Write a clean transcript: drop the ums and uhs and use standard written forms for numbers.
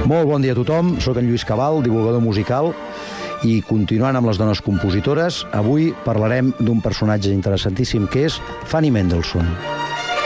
Molt bon dia a tothom, soc en Lluís Cabal, divulgador musical, i continuant amb les dones compositores, avui parlarem d'un personatge interessantíssim que és Fanny Mendelssohn.